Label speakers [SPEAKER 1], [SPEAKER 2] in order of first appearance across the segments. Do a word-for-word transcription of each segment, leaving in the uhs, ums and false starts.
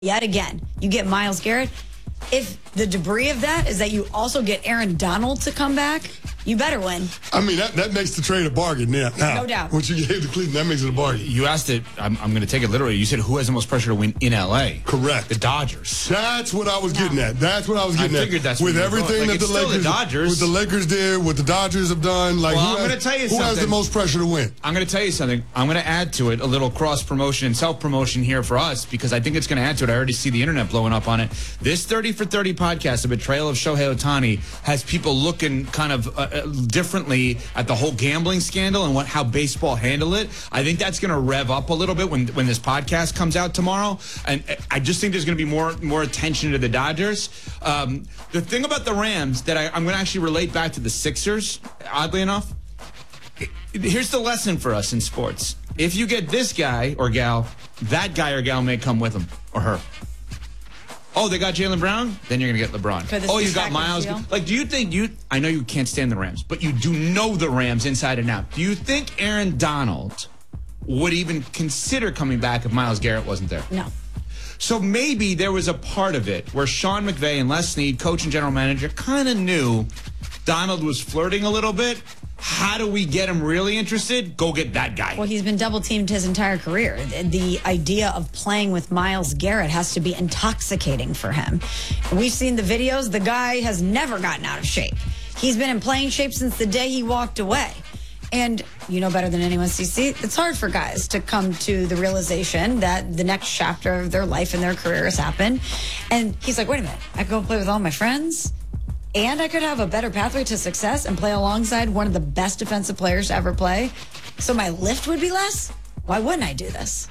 [SPEAKER 1] Yet again, you get Myles Garrett. If the debris of that is that you also get Aaron Donald to come back, you better win.
[SPEAKER 2] I mean, that, that makes the trade a bargain now.
[SPEAKER 1] No doubt.
[SPEAKER 2] What you gave to Cleveland, that makes it a bargain.
[SPEAKER 3] You asked it, I'm, I'm going to take it literally. You said who has the most pressure to win in L A?
[SPEAKER 2] Correct.
[SPEAKER 3] The Dodgers.
[SPEAKER 2] That's what I was
[SPEAKER 1] No.
[SPEAKER 2] getting at. That's what I was getting
[SPEAKER 3] I
[SPEAKER 2] at.
[SPEAKER 3] figured that's
[SPEAKER 2] with
[SPEAKER 3] where you were
[SPEAKER 2] everything
[SPEAKER 3] going. Like,
[SPEAKER 2] that
[SPEAKER 3] it's
[SPEAKER 2] the
[SPEAKER 3] still the
[SPEAKER 2] Lakers,
[SPEAKER 3] Dodgers.
[SPEAKER 2] what the Lakers did, what the Dodgers have done. Like,
[SPEAKER 3] Well,
[SPEAKER 2] who
[SPEAKER 3] I'm
[SPEAKER 2] has,
[SPEAKER 3] gonna tell you
[SPEAKER 2] who has the
[SPEAKER 3] something.
[SPEAKER 2] most pressure to win?
[SPEAKER 3] I'm going to tell you something. I'm going to add to it a little cross-promotion and self-promotion here for us because I think it's going to add to it. I already see the internet blowing up on it. This thirty for thirty podcast, A Betrayal of Shohei Ohtani, has people looking kind of uh, uh, differently at the whole gambling scandal and what how baseball handled it. I think that's going to rev up a little bit when when this podcast comes out tomorrow. And I just think there's going to be more more attention to the Dodgers. Um, the thing about the Rams that I, I'm going to actually relate back to the Sixers, oddly enough, here's the lesson for us in sports. If you get this guy or gal, that guy or gal may come with him or her. Oh, they got Jaylen Brown? Then you're going to get LeBron. Oh, you got Miles?
[SPEAKER 1] Deal?
[SPEAKER 3] Like, do you think you... I know you can't stand the Rams, but you do know the Rams inside and out. Do you think Aaron Donald would even consider coming back if Myles Garrett wasn't there?
[SPEAKER 1] No.
[SPEAKER 3] So maybe there was a part of it where Sean McVay and Les Snead, coach and general manager, kind of knew Donald was flirting a little bit. How do we get him really interested? Go get that guy.
[SPEAKER 1] Well, he's been double-teamed his entire career. The idea of playing with Myles Garrett has to be intoxicating for him. We've seen the videos. The guy has never gotten out of shape. He's been in playing shape since the day he walked away. And you know better than anyone, C C, it's hard for guys to come to the realization that the next chapter of their life and their career has happened. And he's like, wait a minute, I could go play with all my friends? And I could have a better pathway to success and play alongside one of the best defensive players to ever play. So my lift would be less? Why wouldn't I do this?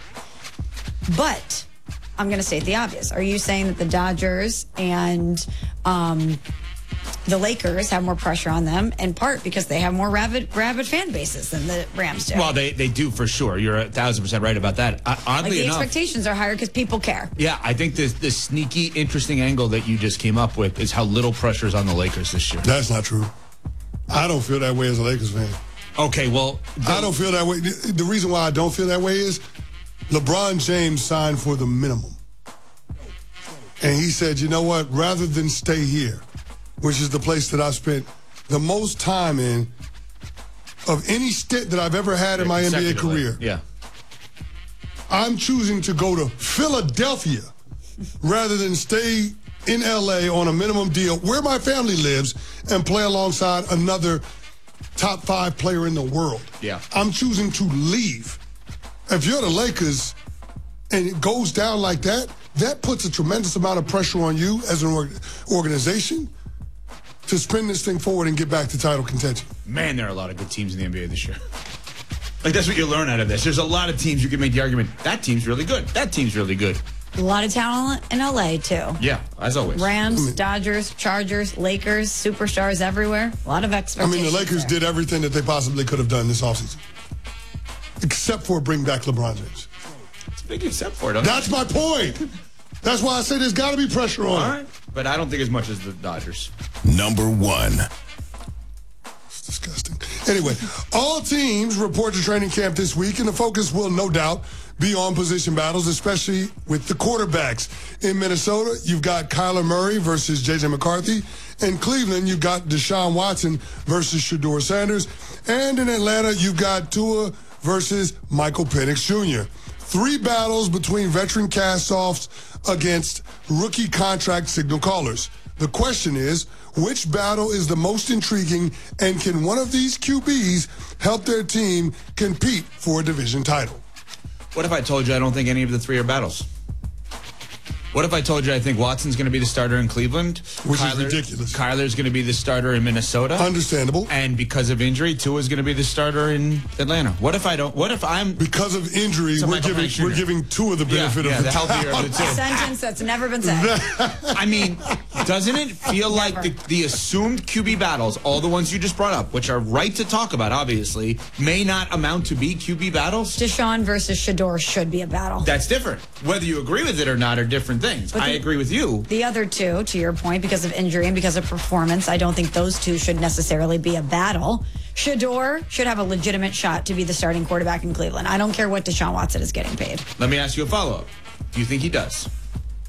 [SPEAKER 1] But I'm going to state the obvious. Are you saying that the Dodgers and um, the Lakers have more pressure on them, in part because they have more rabid, rabid fan bases than the Rams do?
[SPEAKER 3] Well, they, they do for sure. You're a thousand percent right about that. Uh, oddly
[SPEAKER 1] like the
[SPEAKER 3] enough,
[SPEAKER 1] expectations are higher because people care.
[SPEAKER 3] Yeah, I think this the sneaky, interesting angle that you just came up with is how little pressure is on the Lakers this year.
[SPEAKER 2] That's not true. I don't feel that way as a Lakers fan.
[SPEAKER 3] Okay, well... The,
[SPEAKER 2] I don't feel that way. The, the reason why I don't feel that way is LeBron James signed for the minimum. And he said, you know what, rather than stay here, which is the place that I spent the most time in of any stint that I've ever had in my N B A career.
[SPEAKER 3] Yeah.
[SPEAKER 2] I'm choosing to go to Philadelphia rather than stay in L A on a minimum deal where my family lives and play alongside another top five player in the world.
[SPEAKER 3] Yeah.
[SPEAKER 2] I'm choosing to leave. If you're the Lakers and it goes down like that, that puts a tremendous amount of pressure on you as an org- organization to spin this thing forward and get back to title contention.
[SPEAKER 3] Man, there are a lot of good teams in the N B A this year. Like, that's what you learn out of this. There's a lot of teams you can make the argument, that team's really good. That team's really good.
[SPEAKER 1] A lot of talent in L A, too.
[SPEAKER 3] Yeah, as always.
[SPEAKER 1] Rams, Dodgers, Chargers, Lakers, superstars everywhere. A lot of
[SPEAKER 2] I
[SPEAKER 1] expectations.
[SPEAKER 2] mean, the Lakers
[SPEAKER 1] there.
[SPEAKER 2] did everything that they possibly could have done this offseason, except for bring back LeBron James.
[SPEAKER 3] It's a big except for it.
[SPEAKER 2] That's my point. That's why I say there's got to be pressure on.
[SPEAKER 3] All right. But I don't think as much as the Dodgers.
[SPEAKER 4] Number one.
[SPEAKER 2] It's disgusting. Anyway, all teams report to training camp this week, and the focus will no doubt be on position battles, especially with the quarterbacks. In Minnesota, you've got Kyler Murray versus J J McCarthy. In Cleveland, you've got Deshaun Watson versus Shedeur Sanders. And in Atlanta, you've got Tua versus Michael Penix Junior Three battles between veteran cast-offs against rookie contract signal callers. The question is, which battle is the most intriguing, and can one of these Q Bs help their team compete for a division title?
[SPEAKER 3] What if I told you I don't think any of the three are battles? What if I told you I think Watson's going to be the starter in Cleveland?
[SPEAKER 2] Which
[SPEAKER 3] Kyler,
[SPEAKER 2] is ridiculous.
[SPEAKER 3] Kyler's going to be the starter in Minnesota.
[SPEAKER 2] Understandable.
[SPEAKER 3] And because of injury, Tua's going to be the starter in Atlanta. What if I don't? What if I'm...
[SPEAKER 2] Because of injury,
[SPEAKER 3] So
[SPEAKER 2] we're
[SPEAKER 3] Michael
[SPEAKER 2] giving,
[SPEAKER 3] Penix Junior
[SPEAKER 2] we're giving Tua the benefit
[SPEAKER 3] yeah,
[SPEAKER 2] of the
[SPEAKER 3] the healthier of the two.
[SPEAKER 1] A sentence that's never been said.
[SPEAKER 3] I mean, doesn't it feel like the, the assumed Q B battles, all the ones you just brought up, which are right to talk about, obviously, may not amount to be Q B battles?
[SPEAKER 1] Deshaun versus Shedeur should be a battle.
[SPEAKER 3] That's different. Whether you agree with it or not are different things.
[SPEAKER 1] But
[SPEAKER 3] I
[SPEAKER 1] the-
[SPEAKER 3] agree with you.
[SPEAKER 1] The other two, to your point, because of injury and because of performance, I don't think those two should necessarily be a battle. Shedeur should have a legitimate shot to be the starting quarterback in Cleveland. I don't care what Deshaun Watson is getting paid.
[SPEAKER 3] Let me ask you a follow-up. Do you think he does?